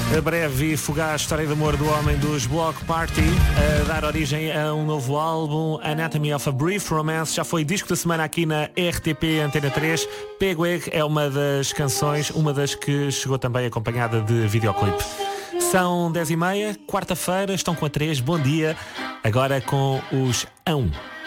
A breve e fugaz história de amor do homem dos Block Party, a dar origem a um novo álbum, Anatomy of a Brief Romance, já foi disco da semana aqui na RTP Antena 3. Pegweg é uma das canções, uma das que chegou também acompanhada de videoclipe. São 10h30, quarta-feira, estão com a 3, bom dia, agora com os Ão.